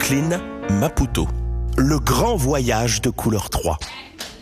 Brooklyn, Maputo. Le grand voyage de Couleur 3.